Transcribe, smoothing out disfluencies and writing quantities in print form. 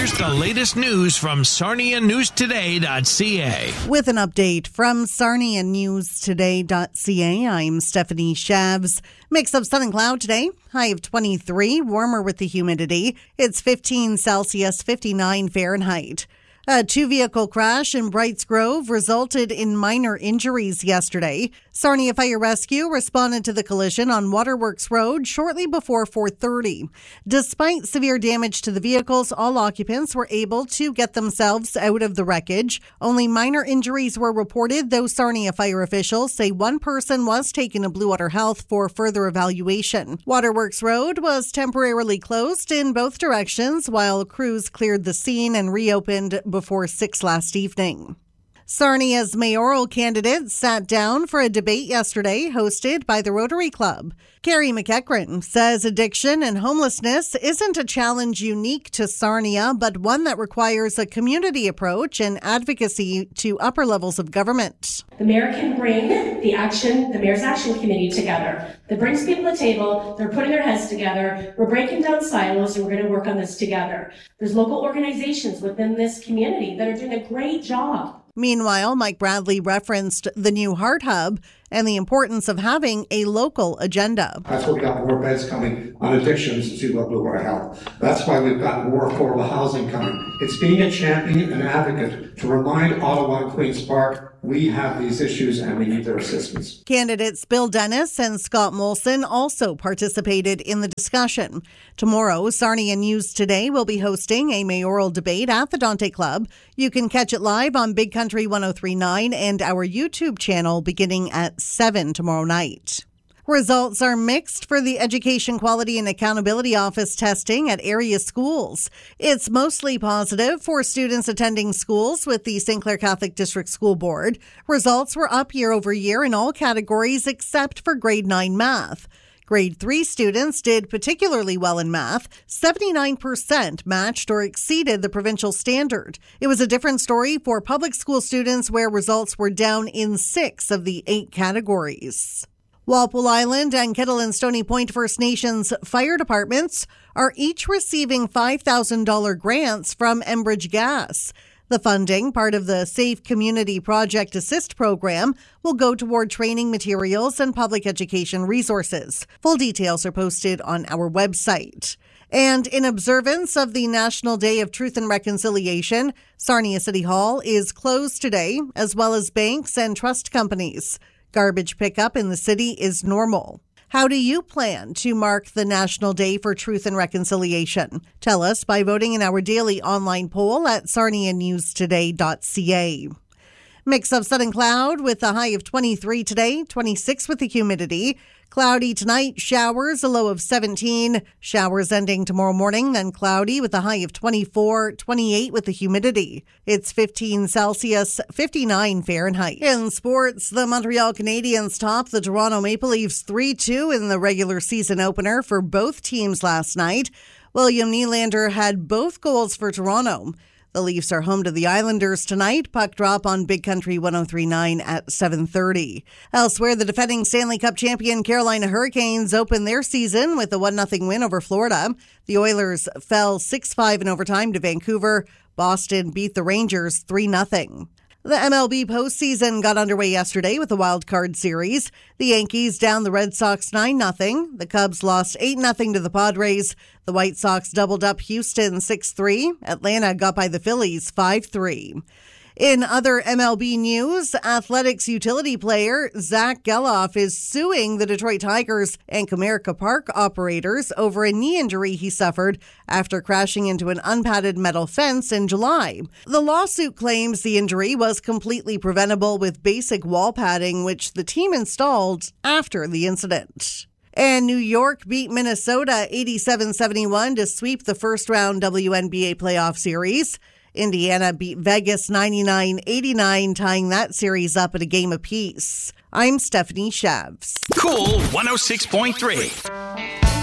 Here's the latest news from SarniaNewsToday.ca. With an update from SarniaNewsToday.ca, I'm Stephanie Shavs. Mix of sun and cloud today. High of 23, warmer with the humidity. It's 15 Celsius, 59 Fahrenheit. A two-vehicle crash in Brights Grove resulted in minor injuries yesterday. Sarnia Fire Rescue responded to the collision on Waterworks Road shortly before 4:30. Despite severe damage to the vehicles, all occupants were able to get themselves out of the wreckage. Only minor injuries were reported, though Sarnia Fire officials say one person was taken to Blue Water Health for further evaluation. Waterworks Road was temporarily closed in both directions while crews cleared the scene and reopened before 6 last evening. Sarnia's mayoral candidates sat down for a debate yesterday hosted by the Rotary Club. Carrie McEachran says addiction and homelessness isn't a challenge unique to Sarnia, but one that requires a community approach and advocacy to upper levels of government. The mayor can bring the Mayor's Action Committee together. That brings people to the table, they're putting their heads together, we're breaking down silos, and we're going to work on this together. There's local organizations within this community that are doing a great job. Meanwhile, Mike Bradley referenced the new Heart Hub and the importance of having a local agenda. That's why we got more beds coming on addictions to Blue Water Health. That's why we've got more affordable housing coming. It's being a champion and advocate to remind Ottawa and Queen's Park we have these issues and we need their assistance. Candidates Bill Dennis and Scott Molson also participated in the discussion. Tomorrow, Sarnia News Today will be hosting a mayoral debate at the Dante Club. You can catch it live on Big Country 103.9 and our YouTube channel beginning at 7 tomorrow night. Results are mixed for the Education Quality and Accountability Office testing at area schools. It's mostly positive for students attending schools with the St. Clair Catholic District School Board. Results were up year over year in all categories except for grade 9 math. Grade 3 students did particularly well in math. 79% matched or exceeded the provincial standard. It was a different story for public school students where results were down in 6 of the 8 categories. Walpole Island and Kettle and Stony Point First Nations fire departments are each receiving $5,000 grants from Enbridge Gas. The funding, part of the Safe Community Project Assist program, will go toward training materials and public education resources. Full details are posted on our website. And in observance of the National Day of Truth and Reconciliation, Sarnia City Hall is closed today, as well as banks and trust companies. Garbage pickup in the city is normal. How do you plan to mark the National Day for Truth and Reconciliation? Tell us by voting in our daily online poll at SarniaNewsToday.ca. Mix of sun and cloud with a high of 23 today, 26 with the humidity. Cloudy tonight, showers, a low of 17. Showers ending tomorrow morning, then cloudy with a high of 24, 28 with the humidity. It's 15 Celsius, 59 Fahrenheit. In sports, the Montreal Canadiens topped the Toronto Maple Leafs 3-2 in the regular season opener for both teams last night. William Nylander had both goals for Toronto. The Leafs are home to the Islanders tonight. Puck drop on Big Country 103.9 at 7:30. Elsewhere, the defending Stanley Cup champion Carolina Hurricanes opened their season with a 1-0 win over Florida. The Oilers fell 6-5 in overtime to Vancouver. Boston beat the Rangers 3-0. The MLB postseason got underway yesterday with a wild card series. The Yankees downed the Red Sox 9-0. The Cubs lost 8-0 to the Padres. The White Sox doubled up Houston 6-3. Atlanta got by the Phillies 5-3. In other MLB news, Athletics utility player Zach Geloff is suing the Detroit Tigers and Comerica Park operators over a knee injury he suffered after crashing into an unpadded metal fence in July. The lawsuit claims the injury was completely preventable with basic wall padding, which the team installed after the incident. And New York beat Minnesota 87-71 to sweep the first-round WNBA playoff series. Indiana beat Vegas 99-89, tying that series up at a game apiece. I'm Stephanie Shavs. Cool 106.3.